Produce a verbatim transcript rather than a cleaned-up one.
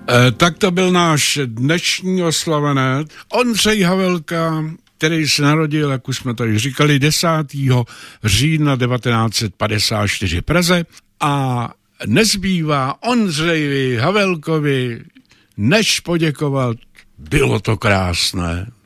E, tak to byl náš dnešní oslavenec Ondřej Havelka, který se narodil, jak už jsme tady říkali, desátého října devatenáct set padesát čtyři v Praze a nezbývá Ondřeji Havelkovi než poděkovat. Bylo to krásné.